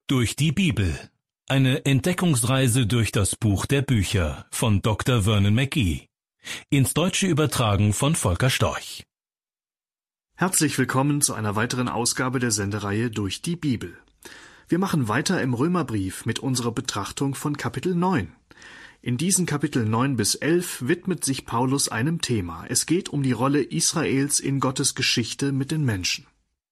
Durch die Bibel. Eine Entdeckungsreise durch das Buch der Bücher von Dr. Vernon McGee. Ins Deutsche übertragen von Volker Storch. Herzlich willkommen zu einer weiteren Ausgabe der Sendereihe Durch die Bibel. Wir machen weiter im Römerbrief mit unserer Betrachtung von Kapitel 9. In diesen Kapitel 9 bis 11 widmet sich Paulus einem Thema. Es geht um die Rolle Israels in Gottes Geschichte mit den Menschen.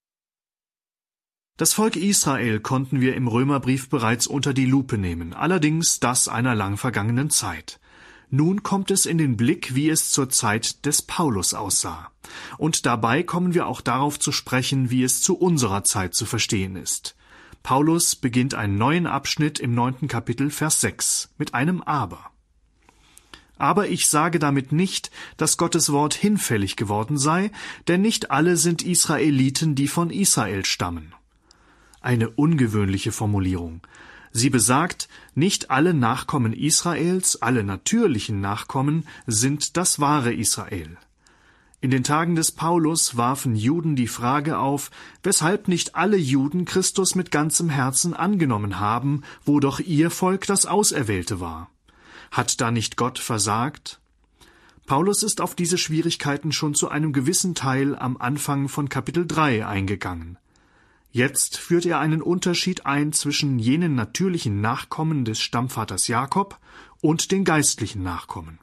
Das Volk Israel konnten wir im Römerbrief bereits unter die Lupe nehmen, allerdings das einer lang vergangenen Zeit. Nun kommt es in den Blick, wie es zur Zeit des Paulus aussah. Und dabei kommen wir auch darauf zu sprechen, wie es zu unserer Zeit zu verstehen ist. Paulus beginnt einen neuen Abschnitt im 9. Kapitel, Vers 6, mit einem Aber. Aber ich sage damit nicht, dass Gottes Wort hinfällig geworden sei, denn nicht alle sind Israeliten, die von Israel stammen. Eine ungewöhnliche Formulierung. Sie besagt, nicht alle Nachkommen Israels, alle natürlichen Nachkommen, sind das wahre Israel. In den Tagen des Paulus warfen Juden die Frage auf, weshalb nicht alle Juden Christus mit ganzem Herzen angenommen haben, wo doch ihr Volk das Auserwählte war. Hat da nicht Gott versagt? Paulus ist auf diese Schwierigkeiten schon zu einem gewissen Teil am Anfang von Kapitel 3 eingegangen. Jetzt führt er einen Unterschied ein zwischen jenen natürlichen Nachkommen des Stammvaters Jakob und den geistlichen Nachkommen.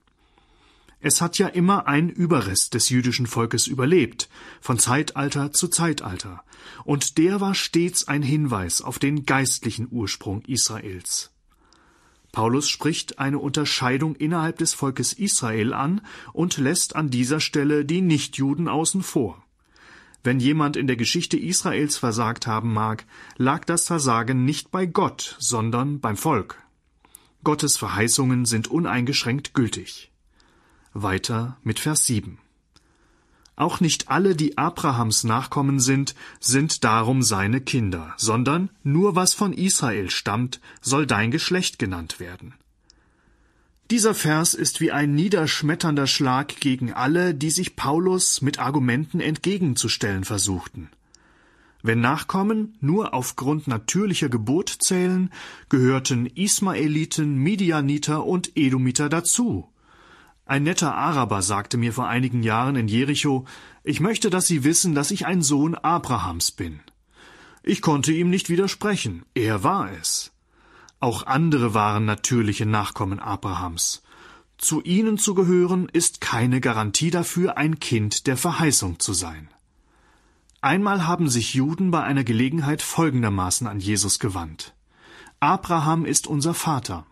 Es hat ja immer ein Überrest des jüdischen Volkes überlebt, von Zeitalter zu Zeitalter, und der war stets ein Hinweis auf den geistlichen Ursprung Israels. Paulus spricht eine Unterscheidung innerhalb des Volkes Israel an und lässt an dieser Stelle die Nichtjuden außen vor. Wenn jemand in der Geschichte Israels versagt haben mag, lag das Versagen nicht bei Gott, sondern beim Volk. Gottes Verheißungen sind uneingeschränkt gültig. Weiter mit Vers 7. Auch nicht alle, die Abrahams Nachkommen sind darum seine Kinder, sondern nur was von Israel stammt, soll dein Geschlecht genannt werden. Dieser Vers ist wie ein niederschmetternder Schlag gegen alle, die sich Paulus mit Argumenten entgegenzustellen versuchten. Wenn Nachkommen nur aufgrund natürlicher Geburt zählen, gehörten Ismaeliten, Midianiter und Edomiter dazu. Ein netter Araber sagte mir vor einigen Jahren in Jericho, ich möchte, dass Sie wissen, dass ich ein Sohn Abrahams bin. Ich konnte ihm nicht widersprechen, er war es. Auch andere waren natürliche Nachkommen Abrahams. Zu ihnen zu gehören, ist keine Garantie dafür, ein Kind der Verheißung zu sein. Einmal haben sich Juden bei einer Gelegenheit folgendermaßen an Jesus gewandt. Abraham ist unser Vater.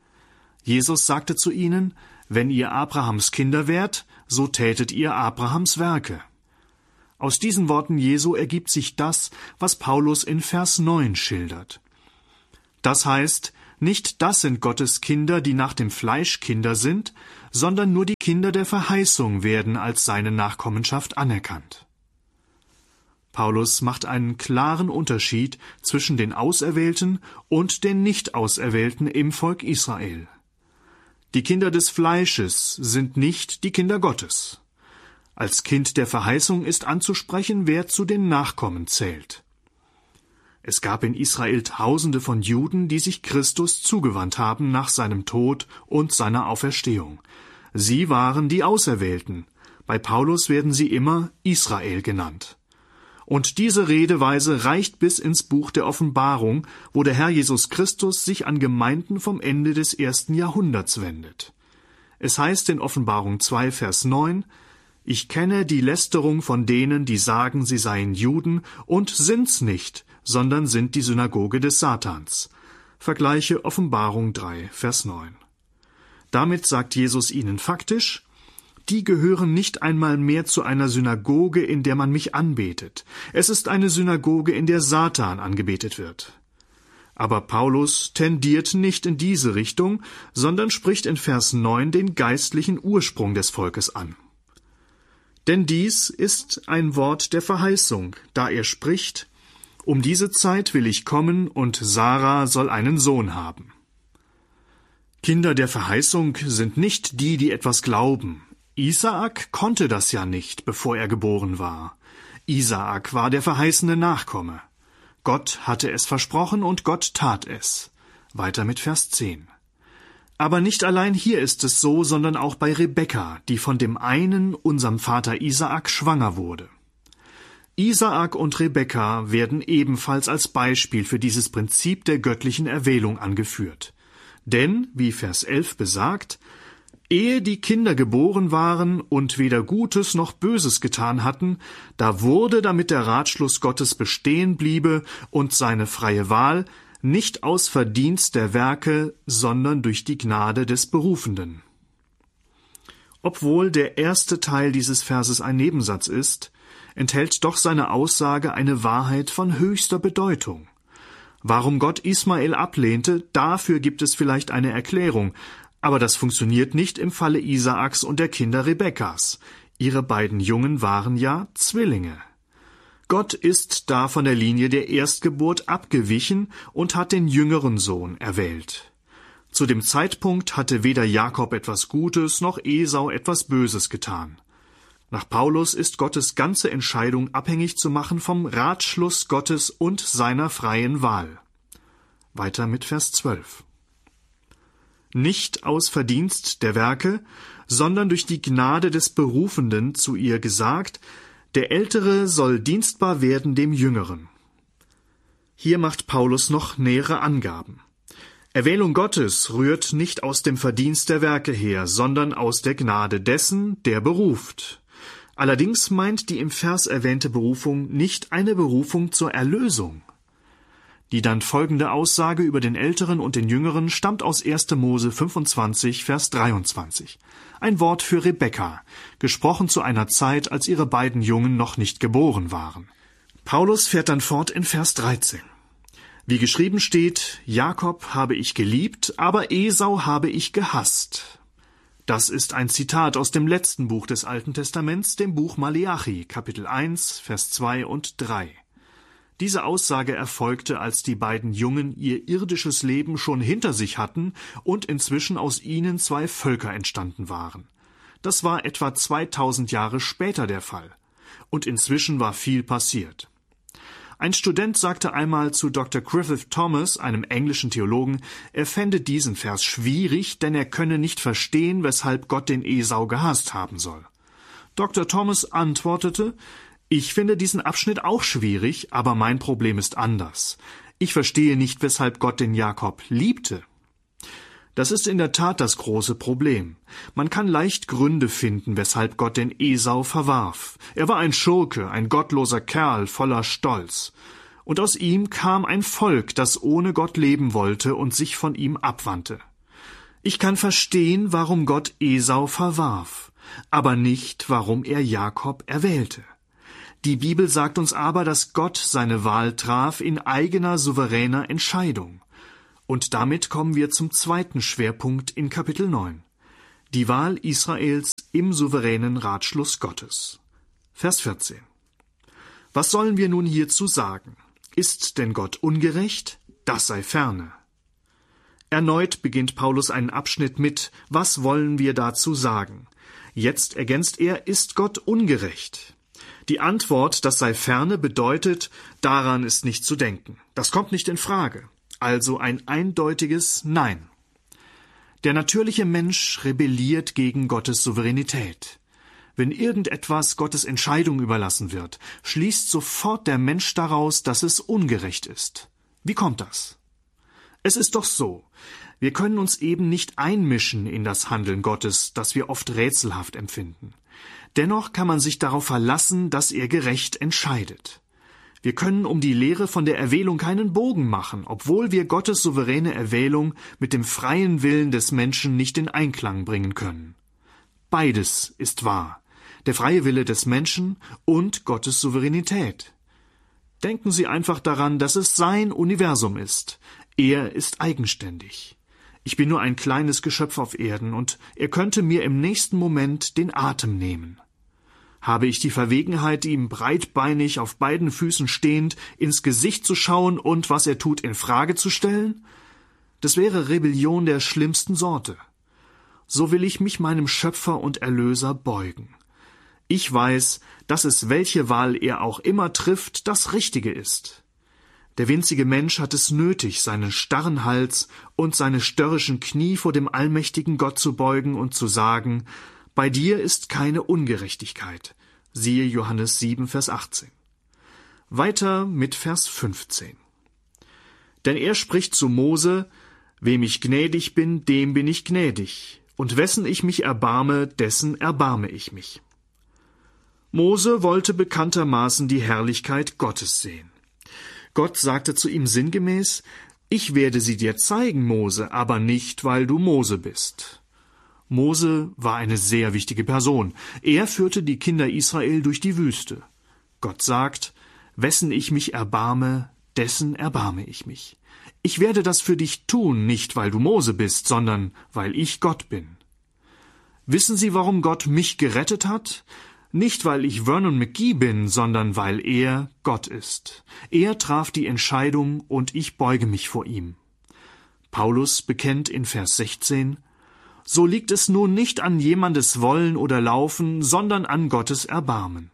Jesus sagte zu ihnen, wenn ihr Abrahams Kinder wärt, so tätet ihr Abrahams Werke. Aus diesen Worten Jesu ergibt sich das, was Paulus in Vers 9 schildert. Das heißt, nicht das sind Gottes Kinder, die nach dem Fleisch Kinder sind, sondern nur die Kinder der Verheißung werden als seine Nachkommenschaft anerkannt. Paulus macht einen klaren Unterschied zwischen den Auserwählten und den Nicht-Auserwählten im Volk Israel. Die Kinder des Fleisches sind nicht die Kinder Gottes. Als Kind der Verheißung ist anzusprechen, wer zu den Nachkommen zählt. Es gab in Israel Tausende von Juden, die sich Christus zugewandt haben nach seinem Tod und seiner Auferstehung. Sie waren die Auserwählten. Bei Paulus werden sie immer Israel genannt. Und diese Redeweise reicht bis ins Buch der Offenbarung, wo der Herr Jesus Christus sich an Gemeinden vom Ende des 1. Jahrhunderts wendet. Es heißt in Offenbarung 2, Vers 9, Ich kenne die Lästerung von denen, die sagen, sie seien Juden und sind's nicht, sondern sind die Synagoge des Satans. Vergleiche Offenbarung 3, Vers 9. Damit sagt Jesus ihnen faktisch, die gehören nicht einmal mehr zu einer Synagoge, in der man mich anbetet. Es ist eine Synagoge, in der Satan angebetet wird. Aber Paulus tendiert nicht in diese Richtung, sondern spricht in Vers 9 den geistlichen Ursprung des Volkes an. Denn dies ist ein Wort der Verheißung, da er spricht, um diese Zeit will ich kommen, und Sarah soll einen Sohn haben. Kinder der Verheißung sind nicht die, die etwas glauben. Isaak konnte das ja nicht, bevor er geboren war. Isaak war der verheißene Nachkomme. Gott hatte es versprochen und Gott tat es. Weiter mit Vers 10. Aber nicht allein hier ist es so, sondern auch bei Rebekka, die von dem einen, unserem Vater Isaak, schwanger wurde. Isaak und Rebekka werden ebenfalls als Beispiel für dieses Prinzip der göttlichen Erwählung angeführt. Denn, wie Vers 11 besagt, ehe die Kinder geboren waren und weder Gutes noch Böses getan hatten, da wurde, damit der Ratschluss Gottes bestehen bliebe und seine freie Wahl, nicht aus Verdienst der Werke, sondern durch die Gnade des Berufenden. Obwohl der erste Teil dieses Verses ein Nebensatz ist, enthält doch seine Aussage eine Wahrheit von höchster Bedeutung. Warum Gott Ismael ablehnte, dafür gibt es vielleicht eine Erklärung, aber das funktioniert nicht im Falle Isaaks und der Kinder Rebekkas. Ihre beiden Jungen waren ja Zwillinge. Gott ist da von der Linie der Erstgeburt abgewichen und hat den jüngeren Sohn erwählt. Zu dem Zeitpunkt hatte weder Jakob etwas Gutes noch Esau etwas Böses getan. Nach Paulus ist Gottes ganze Entscheidung abhängig zu machen vom Ratschluss Gottes und seiner freien Wahl. Weiter mit Vers 12. Nicht aus Verdienst der Werke, sondern durch die Gnade des Berufenden zu ihr gesagt, der Ältere soll dienstbar werden dem Jüngeren. Hier macht Paulus noch nähere Angaben. Erwählung Gottes rührt nicht aus dem Verdienst der Werke her, sondern aus der Gnade dessen, der beruft. Allerdings meint die im Vers erwähnte Berufung nicht eine Berufung zur Erlösung. Die dann folgende Aussage über den Älteren und den Jüngeren stammt aus 1. Mose 25, Vers 23. Ein Wort für Rebekka, gesprochen zu einer Zeit, als ihre beiden Jungen noch nicht geboren waren. Paulus fährt dann fort in Vers 13. Wie geschrieben steht, Jakob habe ich geliebt, aber Esau habe ich gehasst. Das ist ein Zitat aus dem letzten Buch des Alten Testaments, dem Buch Maleachi, Kapitel 1, Vers 2 und 3. Diese Aussage erfolgte, als die beiden Jungen ihr irdisches Leben schon hinter sich hatten und inzwischen aus ihnen zwei Völker entstanden waren. Das war etwa 2000 Jahre später der Fall. Und inzwischen war viel passiert. Ein Student sagte einmal zu Dr. Griffith Thomas, einem englischen Theologen, er fände diesen Vers schwierig, denn er könne nicht verstehen, weshalb Gott den Esau gehasst haben soll. Dr. Thomas antwortete, ich finde diesen Abschnitt auch schwierig, aber mein Problem ist anders. Ich verstehe nicht, weshalb Gott den Jakob liebte. Das ist in der Tat das große Problem. Man kann leicht Gründe finden, weshalb Gott den Esau verwarf. Er war ein Schurke, ein gottloser Kerl voller Stolz. Und aus ihm kam ein Volk, das ohne Gott leben wollte und sich von ihm abwandte. Ich kann verstehen, warum Gott Esau verwarf, aber nicht, warum er Jakob erwählte. Die Bibel sagt uns aber, dass Gott seine Wahl traf in eigener souveräner Entscheidung. Und damit kommen wir zum zweiten Schwerpunkt in Kapitel 9. Die Wahl Israels im souveränen Ratschluss Gottes. Vers 14. Was sollen wir nun hierzu sagen? Ist denn Gott ungerecht? Das sei ferne. Erneut beginnt Paulus einen Abschnitt mit, was wollen wir dazu sagen? Jetzt ergänzt er, ist Gott ungerecht? Die Antwort, das sei ferne, bedeutet, daran ist nicht zu denken. Das kommt nicht in Frage. Also ein eindeutiges Nein. Der natürliche Mensch rebelliert gegen Gottes Souveränität. Wenn irgendetwas Gottes Entscheidung überlassen wird, schließt sofort der Mensch daraus, dass es ungerecht ist. Wie kommt das? Es ist doch so, wir können uns eben nicht einmischen in das Handeln Gottes, das wir oft rätselhaft empfinden. Dennoch kann man sich darauf verlassen, dass er gerecht entscheidet. Wir können um die Lehre von der Erwählung keinen Bogen machen, obwohl wir Gottes souveräne Erwählung mit dem freien Willen des Menschen nicht in Einklang bringen können. Beides ist wahr, der freie Wille des Menschen und Gottes Souveränität. Denken Sie einfach daran, dass es sein Universum ist. Er ist eigenständig. Ich bin nur ein kleines Geschöpf auf Erden und er könnte mir im nächsten Moment den Atem nehmen. Habe ich die Verwegenheit, ihm breitbeinig auf beiden Füßen stehend ins Gesicht zu schauen und was er tut in Frage zu stellen? Das wäre Rebellion der schlimmsten Sorte. So will ich mich meinem Schöpfer und Erlöser beugen. Ich weiß, dass es, welche Wahl er auch immer trifft, das Richtige ist. Der winzige Mensch hat es nötig, seinen starren Hals und seine störrischen Knie vor dem allmächtigen Gott zu beugen und zu sagen, bei dir ist keine Ungerechtigkeit. Siehe Johannes 7, Vers 18. Weiter mit Vers 15. Denn er spricht zu Mose, wem ich gnädig bin, dem bin ich gnädig, und wessen ich mich erbarme, dessen erbarme ich mich. Mose wollte bekanntermaßen die Herrlichkeit Gottes sehen. Gott sagte zu ihm sinngemäß, ich werde sie dir zeigen, Mose, aber nicht, weil du Mose bist. Mose war eine sehr wichtige Person. Er führte die Kinder Israel durch die Wüste. Gott sagt, wessen ich mich erbarme, dessen erbarme ich mich. Ich werde das für dich tun, nicht weil du Mose bist, sondern weil ich Gott bin. Wissen Sie, warum Gott mich gerettet hat? Nicht, weil ich Vernon McGee bin, sondern weil er Gott ist. Er traf die Entscheidung und ich beuge mich vor ihm. Paulus bekennt in Vers 16, so liegt es nun nicht an jemandes Wollen oder Laufen, sondern an Gottes Erbarmen.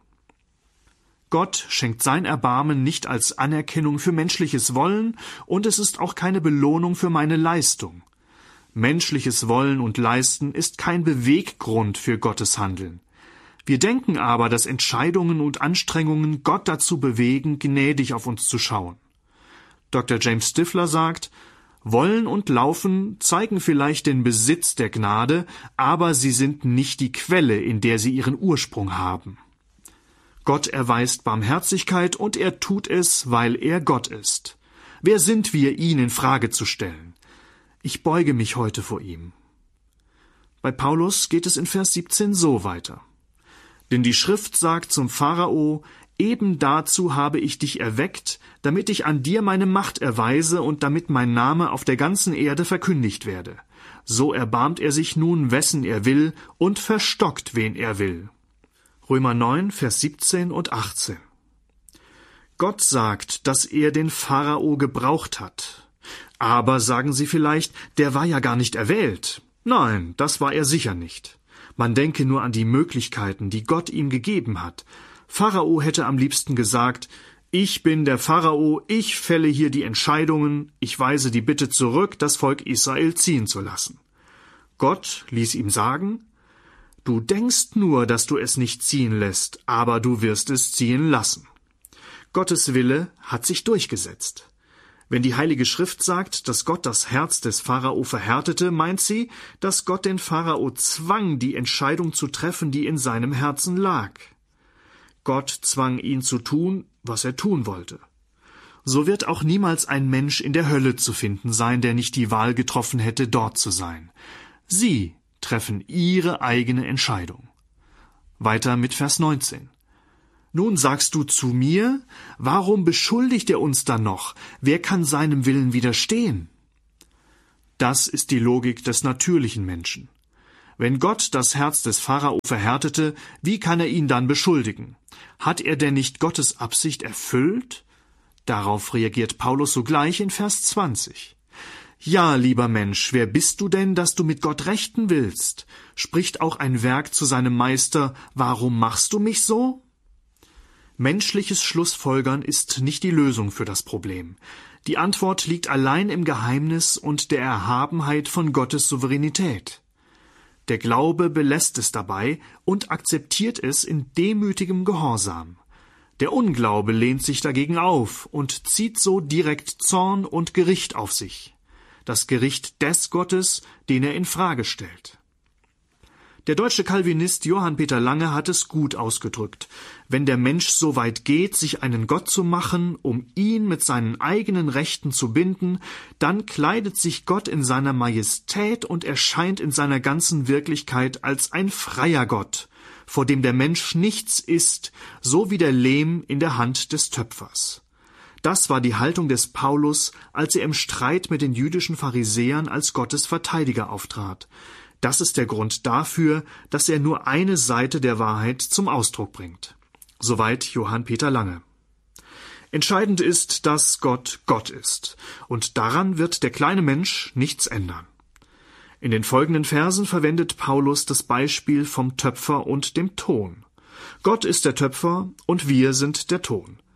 Gott schenkt sein Erbarmen nicht als Anerkennung für menschliches Wollen und es ist auch keine Belohnung für meine Leistung. Menschliches Wollen und Leisten ist kein Beweggrund für Gottes Handeln. Wir denken aber, dass Entscheidungen und Anstrengungen Gott dazu bewegen, gnädig auf uns zu schauen. Dr. James Stifler sagt, Wollen und Laufen zeigen vielleicht den Besitz der Gnade, aber sie sind nicht die Quelle, in der sie ihren Ursprung haben. Gott erweist Barmherzigkeit und er tut es, weil er Gott ist. Wer sind wir, ihn in Frage zu stellen? Ich beuge mich heute vor ihm. Bei Paulus geht es in Vers 17 so weiter. Denn die Schrift sagt zum Pharao, eben dazu habe ich dich erweckt, damit ich an dir meine Macht erweise und damit mein Name auf der ganzen Erde verkündigt werde. So erbarmt er sich nun, wessen er will, und verstockt, wen er will. Römer 9, Vers 17 und 18. Gott sagt, dass er den Pharao gebraucht hat. Aber, sagen Sie vielleicht, der war ja gar nicht erwählt. Nein, das war er sicher nicht. Man denke nur an die Möglichkeiten, die Gott ihm gegeben hat. Pharao hätte am liebsten gesagt, ich bin der Pharao, ich fälle hier die Entscheidungen, ich weise die Bitte zurück, das Volk Israel ziehen zu lassen. Gott ließ ihm sagen, du denkst nur, dass du es nicht ziehen lässt, aber du wirst es ziehen lassen. Gottes Wille hat sich durchgesetzt. Wenn die Heilige Schrift sagt, dass Gott das Herz des Pharao verhärtete, meint sie, dass Gott den Pharao zwang, die Entscheidung zu treffen, die in seinem Herzen lag. Gott zwang ihn zu tun, was er tun wollte. So wird auch niemals ein Mensch in der Hölle zu finden sein, der nicht die Wahl getroffen hätte, dort zu sein. Sie treffen ihre eigene Entscheidung. Weiter mit Vers 19. Nun sagst du zu mir, warum beschuldigt er uns dann noch? Wer kann seinem Willen widerstehen? Das ist die Logik des natürlichen Menschen. Wenn Gott das Herz des Pharao verhärtete, wie kann er ihn dann beschuldigen? Hat er denn nicht Gottes Absicht erfüllt? Darauf reagiert Paulus sogleich in Vers 20. Ja, lieber Mensch, wer bist du denn, dass du mit Gott rechten willst? Spricht auch ein Werk zu seinem Meister, warum machst du mich so? Menschliches Schlussfolgern ist nicht die Lösung für das Problem. Die Antwort liegt allein im Geheimnis und der Erhabenheit von Gottes Souveränität. Der Glaube belässt es dabei und akzeptiert es in demütigem Gehorsam. Der Unglaube lehnt sich dagegen auf und zieht so direkt Zorn und Gericht auf sich. Das Gericht des Gottes, den er in Frage stellt. Der deutsche Calvinist Johann Peter Lange hat es gut ausgedrückt. Wenn der Mensch so weit geht, sich einen Gott zu machen, um ihn mit seinen eigenen Rechten zu binden, dann kleidet sich Gott in seiner Majestät und erscheint in seiner ganzen Wirklichkeit als ein freier Gott, vor dem der Mensch nichts ist, so wie der Lehm in der Hand des Töpfers. Das war die Haltung des Paulus, als er im Streit mit den jüdischen Pharisäern als Gottes Verteidiger auftrat. Das ist der Grund dafür, dass er nur eine Seite der Wahrheit zum Ausdruck bringt. Soweit Johann Peter Lange. Entscheidend ist, dass Gott Gott ist, und daran wird der kleine Mensch nichts ändern. In den folgenden Versen verwendet Paulus das Beispiel vom Töpfer und dem Ton. Gott ist der Töpfer und wir sind der Ton.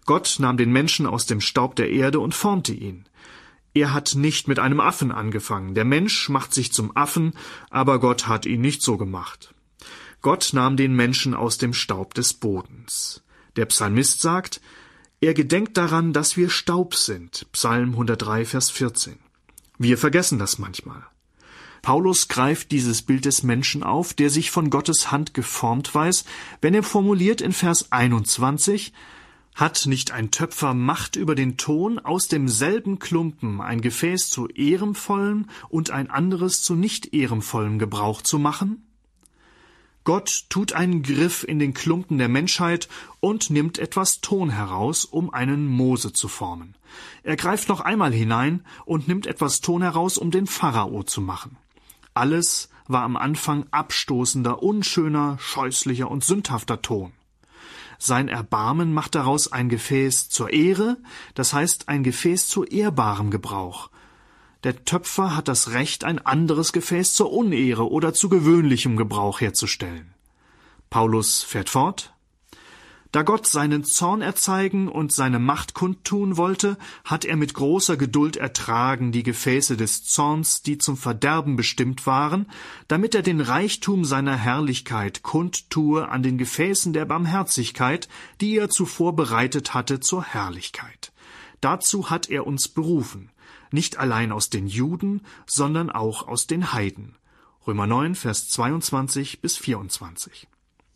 Gott nahm den Menschen aus dem Staub der Erde und formte ihn. Er hat nicht mit einem Affen angefangen. Der Mensch macht sich zum Affen, aber Gott hat ihn nicht so gemacht. Gott nahm den Menschen aus dem Staub des Bodens. Der Psalmist sagt, er gedenkt daran, dass wir Staub sind. Psalm 103, Vers 14. Wir vergessen das manchmal. Paulus greift dieses Bild des Menschen auf, der sich von Gottes Hand geformt weiß, wenn er formuliert in Vers 21, hat nicht ein Töpfer Macht über den Ton, aus demselben Klumpen ein Gefäß zu ehremvollem und ein anderes zu nicht ehremvollem Gebrauch zu machen? Gott tut einen Griff in den Klumpen der Menschheit und nimmt etwas Ton heraus, um einen Mose zu formen. Er greift noch einmal hinein und nimmt etwas Ton heraus, um den Pharao zu machen. Alles war am Anfang abstoßender, unschöner, scheußlicher und sündhafter Ton. Sein Erbarmen macht daraus ein Gefäß zur Ehre, das heißt ein Gefäß zu ehrbarem Gebrauch. Der Töpfer hat das Recht, ein anderes Gefäß zur Unehre oder zu gewöhnlichem Gebrauch herzustellen. Paulus fährt fort. Da Gott seinen Zorn erzeigen und seine Macht kundtun wollte, hat er mit großer Geduld ertragen die Gefäße des Zorns, die zum Verderben bestimmt waren, damit er den Reichtum seiner Herrlichkeit kundtue an den Gefäßen der Barmherzigkeit, die er zuvor bereitet hatte zur Herrlichkeit. Dazu hat er uns berufen, nicht allein aus den Juden, sondern auch aus den Heiden. Römer 9, Vers 22 bis 24.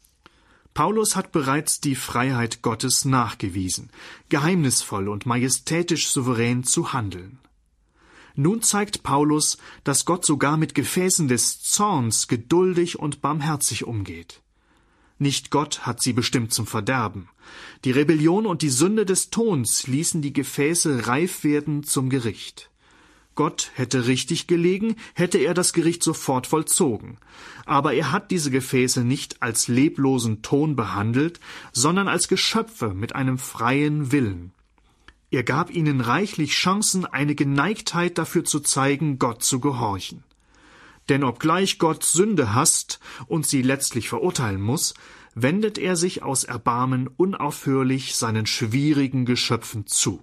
Paulus hat bereits die Freiheit Gottes nachgewiesen, geheimnisvoll und majestätisch souverän zu handeln. Nun zeigt Paulus, dass Gott sogar mit Gefäßen des Zorns geduldig und barmherzig umgeht. Nicht Gott hat sie bestimmt zum Verderben. Die Rebellion und die Sünde des Tons ließen die Gefäße reif werden zum Gericht. Gott hätte richtig gelegen, hätte er das Gericht sofort vollzogen. Aber er hat diese Gefäße nicht als leblosen Ton behandelt, sondern als Geschöpfe mit einem freien Willen. Er gab ihnen reichlich Chancen, eine Geneigtheit dafür zu zeigen, Gott zu gehorchen. Denn obgleich Gott Sünde hasst und sie letztlich verurteilen muss, wendet er sich aus Erbarmen unaufhörlich seinen schwierigen Geschöpfen zu.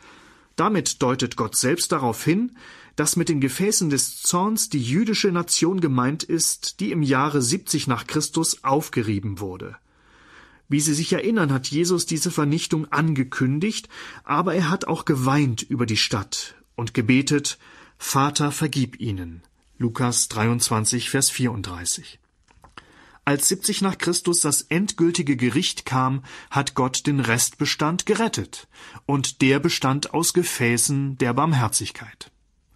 Damit deutet Gott selbst darauf hin, dass mit den Gefäßen des Zorns die jüdische Nation gemeint ist, die im Jahre 70 nach Christus aufgerieben wurde. Wie Sie sich erinnern, hat Jesus diese Vernichtung angekündigt, aber er hat auch geweint über die Stadt und gebetet, Vater, vergib ihnen. Lukas 23, Vers 34. Als 70 nach Christus das endgültige Gericht kam, hat Gott den Restbestand gerettet, und der bestand aus Gefäßen der Barmherzigkeit.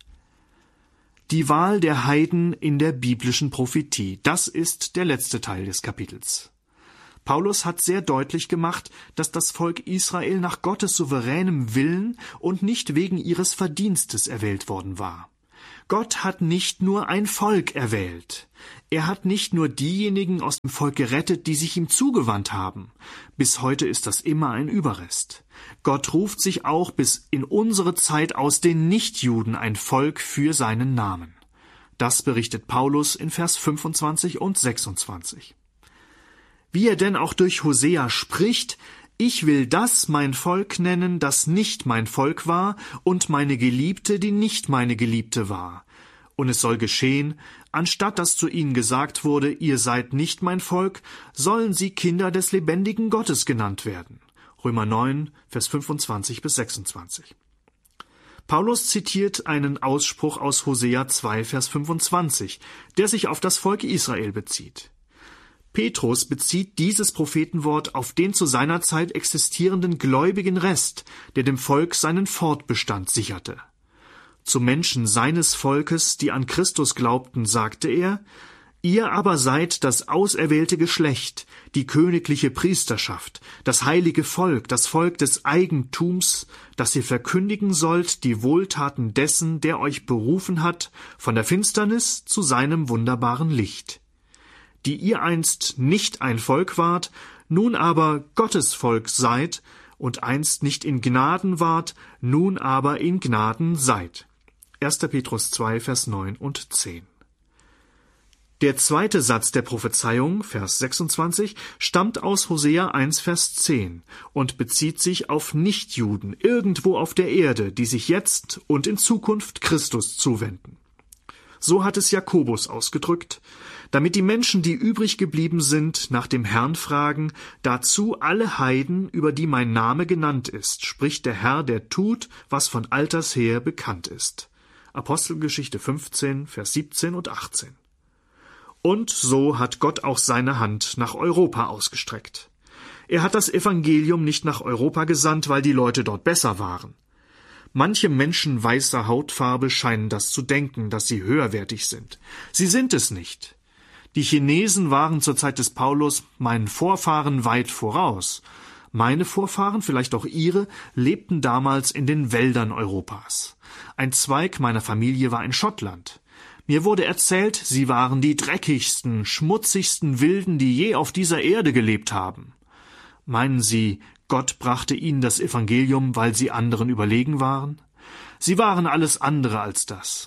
Die Wahl der Heiden in der biblischen Prophetie, das ist der letzte Teil des Kapitels. Paulus hat sehr deutlich gemacht, dass das Volk Israel nach Gottes souveränem Willen und nicht wegen ihres Verdienstes erwählt worden war. Gott hat nicht nur ein Volk erwählt. Er hat nicht nur diejenigen aus dem Volk gerettet, die sich ihm zugewandt haben. Bis heute ist das immer ein Überrest. Gott ruft sich auch bis in unsere Zeit aus den Nichtjuden ein Volk für seinen Namen. Das berichtet Paulus in Vers 25 und 26. Wie er denn auch durch Hosea spricht, ich will das mein Volk nennen, das nicht mein Volk war, und meine Geliebte, die nicht meine Geliebte war. Und es soll geschehen, anstatt dass zu ihnen gesagt wurde, ihr seid nicht mein Volk, sollen sie Kinder des lebendigen Gottes genannt werden. Römer 9, Vers 25 bis 26. Paulus zitiert einen Ausspruch aus Hosea 2, Vers 25, der sich auf das Volk Israel bezieht. Petrus bezieht dieses Prophetenwort auf den zu seiner Zeit existierenden gläubigen Rest, der dem Volk seinen Fortbestand sicherte. Zu Menschen seines Volkes, die an Christus glaubten, sagte er, ihr aber seid das auserwählte Geschlecht, die königliche Priesterschaft, das heilige Volk, das Volk des Eigentums, das ihr verkündigen sollt die Wohltaten dessen, der euch berufen hat, von der Finsternis zu seinem wunderbaren Licht. Die ihr einst nicht ein Volk wart, nun aber Gottes Volk seid, und einst nicht in Gnaden wart, nun aber in Gnaden seid. 1. Petrus 2, Vers 9 und 10. Der zweite Satz der Prophezeiung, Vers 26, stammt aus Hosea 1, Vers 10 und bezieht sich auf Nichtjuden irgendwo auf der Erde, die sich jetzt und in Zukunft Christus zuwenden. So hat es Jakobus ausgedrückt: Damit die Menschen, die übrig geblieben sind, nach dem Herrn fragen, dazu alle Heiden, über die mein Name genannt ist, spricht der Herr, der tut, was von alters her bekannt ist. Apostelgeschichte 15, Vers 17 und 18. Und so hat Gott auch seine Hand nach Europa ausgestreckt. Er hat das Evangelium nicht nach Europa gesandt, weil die Leute dort besser waren. Manche Menschen weißer Hautfarbe scheinen das zu denken, dass sie höherwertig sind. Sie sind es nicht. Die Chinesen waren zur Zeit des Paulus meinen Vorfahren weit voraus. Meine Vorfahren, vielleicht auch ihre, lebten damals in den Wäldern Europas. Ein Zweig meiner Familie war in Schottland. Mir wurde erzählt, sie waren die dreckigsten, schmutzigsten Wilden, die je auf dieser Erde gelebt haben. Meinen Sie, Gott brachte ihnen das Evangelium, weil sie anderen überlegen waren? Sie waren alles andere als das.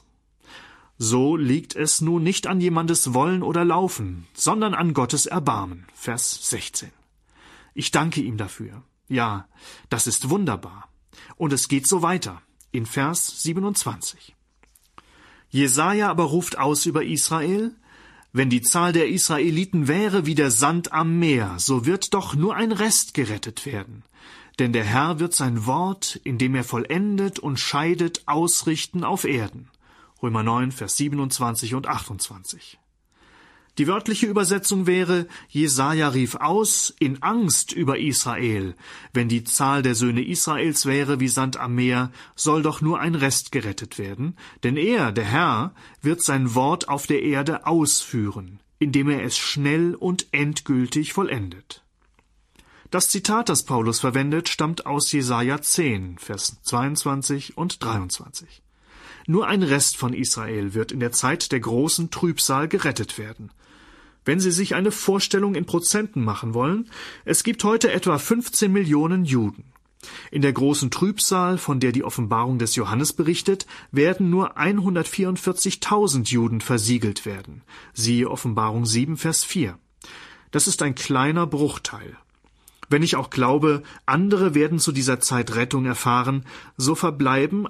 So liegt es nun nicht an jemandes Wollen oder Laufen, sondern an Gottes Erbarmen. Vers 16. Ich danke ihm dafür. Ja, das ist wunderbar. Und es geht so weiter. In Vers 27. Jesaja aber ruft aus über Israel: Wenn die Zahl der Israeliten wäre wie der Sand am Meer, so wird doch nur ein Rest gerettet werden. Denn der Herr wird sein Wort, indem er vollendet und scheidet, ausrichten auf Erden. Römer 9, Vers 27 und 28. Die wörtliche Übersetzung wäre: Jesaja rief aus in Angst über Israel. Wenn die Zahl der Söhne Israels wäre wie Sand am Meer, soll doch nur ein Rest gerettet werden. Denn er, der Herr, wird sein Wort auf der Erde ausführen, indem er es schnell und endgültig vollendet. Das Zitat, das Paulus verwendet, stammt aus Jesaja 10, Vers 22 und 23. Nur ein Rest von Israel wird in der Zeit der großen Trübsal gerettet werden. Wenn Sie sich eine Vorstellung in Prozenten machen wollen, es gibt heute etwa 15 Millionen Juden. In der großen Trübsal, von der die Offenbarung des Johannes berichtet, werden nur 144.000 Juden versiegelt werden. Siehe Offenbarung 7, Vers 4. Das ist ein kleiner Bruchteil. Wenn ich auch glaube, andere werden zu dieser Zeit Rettung erfahren, so verbleiben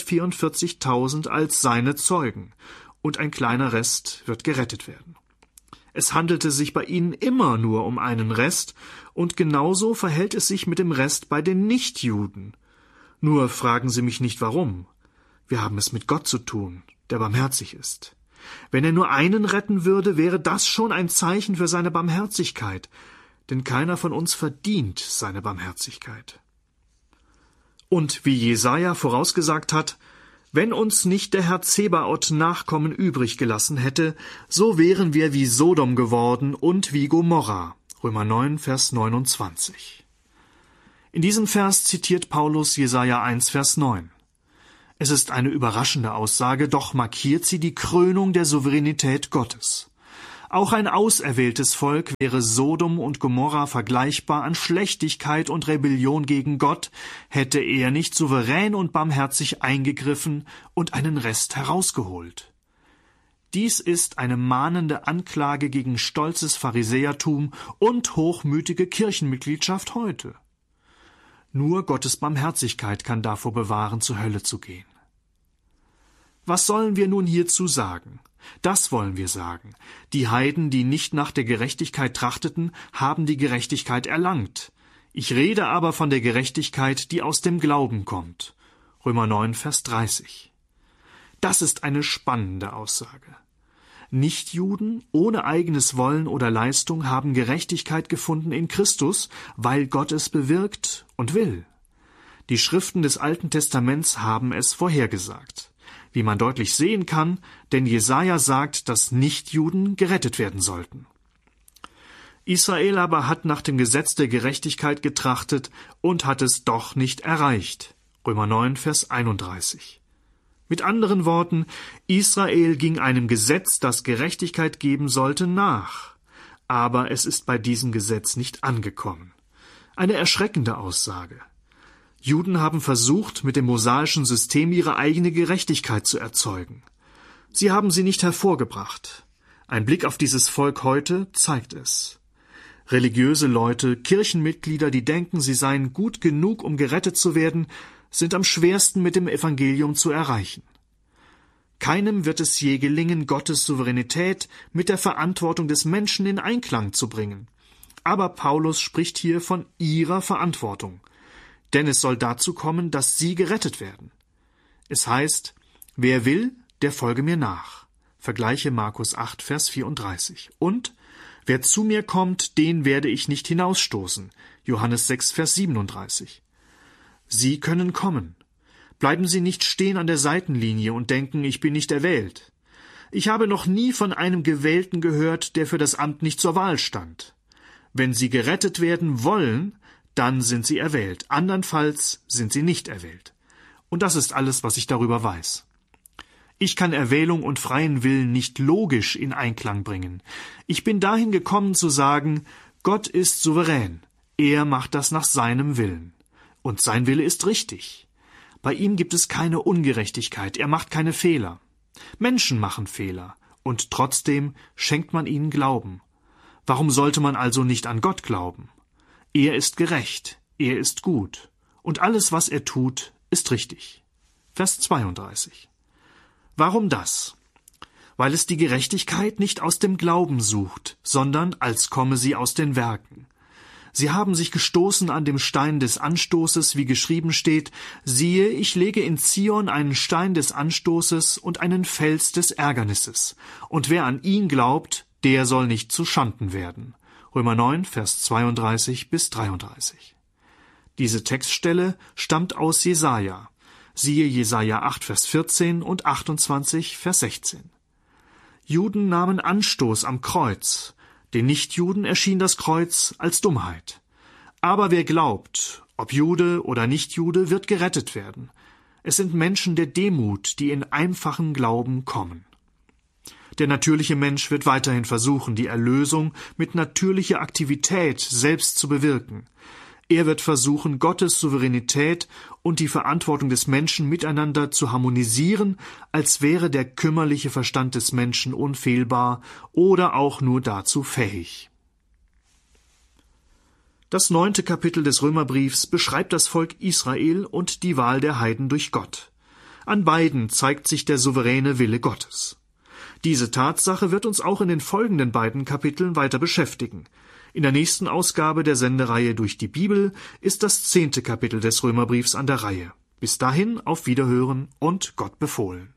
144.000 als seine Zeugen, und ein kleiner Rest wird gerettet werden. Es handelte sich bei ihnen immer nur um einen Rest, und genauso verhält es sich mit dem Rest bei den Nichtjuden. Nur fragen Sie mich nicht, warum. Wir haben es mit Gott zu tun, der barmherzig ist. Wenn er nur einen retten würde, wäre das schon ein Zeichen für seine Barmherzigkeit, denn keiner von uns verdient seine Barmherzigkeit. Und wie Jesaja vorausgesagt hat: Wenn uns nicht der Herr Zebaoth Nachkommen übrig gelassen hätte, so wären wir wie Sodom geworden und wie Gomorra. Römer 9, Vers 29. In diesem Vers zitiert Paulus Jesaja 1, Vers 9. Es ist eine überraschende Aussage, doch markiert sie die Krönung der Souveränität Gottes. Auch ein auserwähltes Volk wäre Sodom und Gomorra vergleichbar an Schlechtigkeit und Rebellion gegen Gott, hätte er nicht souverän und barmherzig eingegriffen und einen Rest herausgeholt. Dies ist eine mahnende Anklage gegen stolzes Pharisäertum und hochmütige Kirchenmitgliedschaft heute. Nur Gottes Barmherzigkeit kann davor bewahren, zur Hölle zu gehen. Was sollen wir nun hierzu sagen? Das wollen wir sagen: Die Heiden, die nicht nach der Gerechtigkeit trachteten, haben die Gerechtigkeit erlangt. Ich rede aber von der Gerechtigkeit, die aus dem Glauben kommt. Römer 9, Vers 30. Das ist eine spannende Aussage. Nichtjuden ohne eigenes Wollen oder Leistung haben Gerechtigkeit gefunden in Christus, weil Gott es bewirkt und will. Die Schriften des Alten Testaments haben es vorhergesagt. Wie man deutlich sehen kann, denn Jesaja sagt, dass Nichtjuden gerettet werden sollten. Israel aber hat nach dem Gesetz der Gerechtigkeit getrachtet und hat es doch nicht erreicht. Römer 9, Vers 31. Mit anderen Worten, Israel ging einem Gesetz, das Gerechtigkeit geben sollte, nach. Aber es ist bei diesem Gesetz nicht angekommen. Eine erschreckende Aussage. Juden haben versucht, mit dem mosaischen System ihre eigene Gerechtigkeit zu erzeugen. Sie haben sie nicht hervorgebracht. Ein Blick auf dieses Volk heute zeigt es. Religiöse Leute, Kirchenmitglieder, die denken, sie seien gut genug, um gerettet zu werden, sind am schwersten mit dem Evangelium zu erreichen. Keinem wird es je gelingen, Gottes Souveränität mit der Verantwortung des Menschen in Einklang zu bringen. Aber Paulus spricht hier von ihrer Verantwortung. Denn es soll dazu kommen, dass sie gerettet werden. Es heißt, wer will, der folge mir nach. Vergleiche Markus 8, Vers 34. Und wer zu mir kommt, den werde ich nicht hinausstoßen. Johannes 6, Vers 37. Sie können kommen. Bleiben Sie nicht stehen an der Seitenlinie und denken, ich bin nicht erwählt. Ich habe noch nie von einem Gewählten gehört, der für das Amt nicht zur Wahl stand. Wenn Sie gerettet werden wollen, dann sind Sie erwählt. Andernfalls sind Sie nicht erwählt. Und das ist alles, was ich darüber weiß. Ich kann Erwählung und freien Willen nicht logisch in Einklang bringen. Ich bin dahin gekommen zu sagen, Gott ist souverän. Er macht das nach seinem Willen. Und sein Wille ist richtig. Bei ihm gibt es keine Ungerechtigkeit. Er macht keine Fehler. Menschen machen Fehler. Und trotzdem schenkt man ihnen Glauben. Warum sollte man also nicht an Gott glauben? Er ist gerecht. Er ist gut. Und alles, was er tut, ist richtig. Vers 32. Warum das? Weil es die Gerechtigkeit nicht aus dem Glauben sucht, sondern als komme sie aus den Werken. Sie haben sich gestoßen an dem Stein des Anstoßes, wie geschrieben steht, siehe, ich lege in Zion einen Stein des Anstoßes und einen Fels des Ärgernisses. Und wer an ihn glaubt, der soll nicht zu Schanden werden. Römer 9, Vers 32 bis 33. Diese Textstelle stammt aus Jesaja. Siehe Jesaja 8, Vers 14 und 28, Vers 16. Juden nahmen Anstoß am Kreuz. Den Nichtjuden erschien das Kreuz als Dummheit. Aber wer glaubt, ob Jude oder Nichtjude, wird gerettet werden. Es sind Menschen der Demut, die in einfachen Glauben kommen. Der natürliche Mensch wird weiterhin versuchen, die Erlösung mit natürlicher Aktivität selbst zu bewirken. Er wird versuchen, Gottes Souveränität und die Verantwortung des Menschen miteinander zu harmonisieren, als wäre der kümmerliche Verstand des Menschen unfehlbar oder auch nur dazu fähig. Das 9. Kapitel des Römerbriefs beschreibt das Volk Israel und die Wahl der Heiden durch Gott. An beiden zeigt sich der souveräne Wille Gottes. Diese Tatsache wird uns auch in den folgenden beiden Kapiteln weiter beschäftigen. In der nächsten Ausgabe der Sendereihe Durch die Bibel ist das 10. Kapitel des Römerbriefs an der Reihe. Bis dahin auf Wiederhören und Gott befohlen.